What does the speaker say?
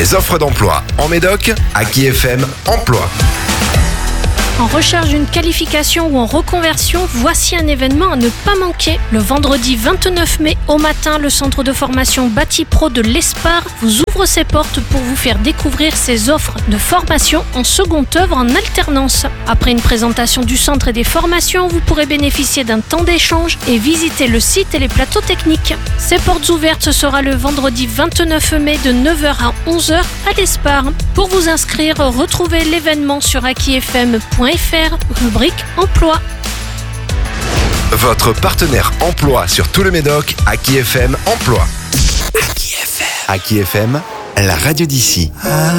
Les offres d'emploi en Médoc, Aki FM Emploi. En recherche d'une qualification ou en reconversion, voici un événement à ne pas manquer. Le vendredi 29 mai au matin, le centre de formation Bati-Pro de l'Espar vous ouvre ses portes pour vous faire découvrir ses offres de formation en seconde œuvre en alternance. Après une présentation du centre et des formations, vous pourrez bénéficier d'un temps d'échange et visiter le site et les plateaux techniques. Ces portes ouvertes, ce sera le vendredi 29 mai de 9h à 11h à l'Espar. Pour vous inscrire, retrouvez l'événement sur akifm.fr, rubrique Emploi. Votre partenaire emploi sur tout le Médoc, Aki FM Emploi. Aki FM, la radio d'ici.